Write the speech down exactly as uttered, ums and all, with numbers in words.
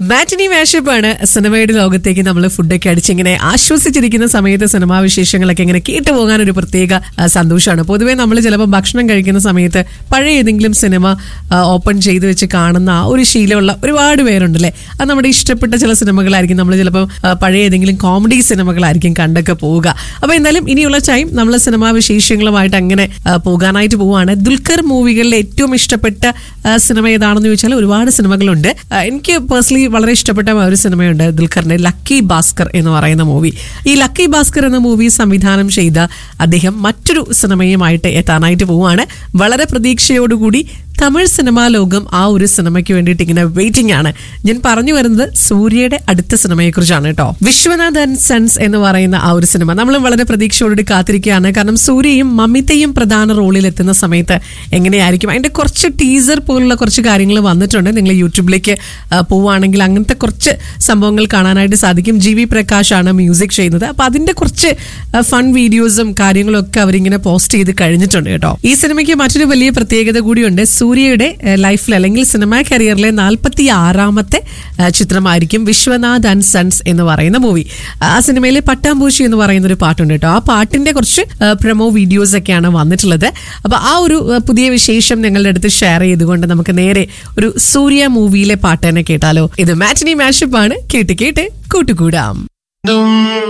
മാറ്റിനി മാഷപ്പാണ് സിനിമയുടെ ലോകത്തേക്ക് നമ്മൾ ഫുഡൊക്കെ അടിച്ചിങ്ങനെ ആശ്വസിച്ചിരിക്കുന്ന സമയത്ത് സിനിമാ വിശേഷങ്ങളൊക്കെ ഇങ്ങനെ കേട്ടു പോകാൻ ഒരു പ്രത്യേക സന്തോഷമാണ്. പൊതുവെ നമ്മൾ ചിലപ്പോൾ ഭക്ഷണം കഴിക്കുന്ന സമയത്ത് പഴയ ഏതെങ്കിലും സിനിമ ഓപ്പൺ ചെയ്ത് വെച്ച് കാണുന്ന ആ ഒരു ശീലമുള്ള ഒരുപാട് പേരുണ്ടല്ലേ. അത് നമ്മുടെ ഇഷ്ടപ്പെട്ട ചില സിനിമകളായിരിക്കും. നമ്മൾ ചിലപ്പോൾ പഴയ ഏതെങ്കിലും കോമഡി സിനിമകളായിരിക്കും കണ്ടൊക്കെ പോവുക. അപ്പൊ എന്തായാലും ഇനിയുള്ള ടൈം നമ്മൾ സിനിമാ വിശേഷങ്ങളുമായിട്ട് അങ്ങനെ പോകാനായിട്ട് പോവുകയാണ്. ദുൽഖർ മൂവികളിലെ ഏറ്റവും ഇഷ്ടപ്പെട്ട സിനിമ ഏതാണെന്ന് ചോദിച്ചാൽ ഒരുപാട് സിനിമകളുണ്ട്. എനിക്ക് പേഴ്സണലി വളരെ ഇഷ്ടപ്പെട്ട ഒരു സിനിമയുണ്ട് ദുൽഖറിന്റെ ലക്കി ഭാസ്കർ എന്ന് പറയുന്ന മൂവി. ഈ ലക്കി ഭാസ്കർ എന്ന മൂവി സംവിധാനം ചെയ്ത അദ്ദേഹം മറ്റൊരു സിനിമയുമായിട്ട് എത്താനായിട്ട് പോവുകയാണ്. വളരെ പ്രതീക്ഷയോടുകൂടി തമിഴ് സിനിമാ ലോകം ആ ഒരു സിനിമയ്ക്ക് വേണ്ടിയിട്ട് ഇങ്ങനെ വെയിറ്റിംഗ് ആണ്. ഞാൻ പറഞ്ഞു വരുന്നത് സൂര്യയുടെ അടുത്ത സിനിമയെ കുറിച്ചാണ് കേട്ടോ. വിശ്വനാഥ് ആൻഡ് സൺസ് എന്ന് പറയുന്ന ആ ഒരു സിനിമ നമ്മൾ വളരെ പ്രതീക്ഷയോടുകൂടി കാത്തിരിക്കുകയാണ്. കാരണം സൂര്യയും മമിതയും പ്രധാന റോളിൽ എത്തുന്ന സമയത്ത് എങ്ങനെയായിരിക്കും അതിന്റെ കുറച്ച് ടീസർ പോലുള്ള കുറച്ച് കാര്യങ്ങൾ വന്നിട്ടുണ്ട്. നിങ്ങൾ യൂട്യൂബിലേക്ക് പോവുകയാണെങ്കിൽ അങ്ങനത്തെ കുറച്ച് സംഭവങ്ങൾ കാണാനായിട്ട് സാധിക്കും. ജി വി പ്രകാശ് ആണ് മ്യൂസിക് ചെയ്യുന്നത്. അപ്പൊ അതിന്റെ കുറച്ച് ഫൺ വീഡിയോസും കാര്യങ്ങളും ഒക്കെ അവരിങ്ങനെ പോസ്റ്റ് ചെയ്ത് കഴിഞ്ഞിട്ടുണ്ട് കേട്ടോ. ഈ സിനിമയ്ക്ക് മറ്റൊരു വലിയ പ്രത്യേകത കൂടിയുണ്ട്. സൂര്യയുടെ ലൈഫിൽ അല്ലെങ്കിൽ സിനിമാ കരിയറിലെ നാൽപ്പത്തി ആറാമത്തെ ചിത്രമായിരിക്കും വിശ്വനാഥ് ആൻഡ് സൺസ് എന്ന് പറയുന്ന മൂവി. ആ സിനിമയിലെ പട്ടാമ്പൂച്ചി എന്ന് പറയുന്ന ഒരു പാട്ടുണ്ട് കേട്ടോ. ആ പാട്ടിന്റെ കുറച്ച് പ്രൊമോ വീഡിയോസ് ഒക്കെയാണ് വന്നിട്ടുള്ളത്. അപ്പൊ ആ ഒരു പുതിയ വിശേഷം നിങ്ങളുടെ അടുത്ത് ഷെയർ ചെയ്തുകൊണ്ട് നമുക്ക് നേരെ ഒരു സൂര്യ മൂവിയിലെ പാട്ട് തന്നെ കേട്ടാലോ. ഇത് മാറ്റിനി മാഷപ്പ് ആണ്. കേട്ട് കേട്ട് കൂട്ടുകൂടാം.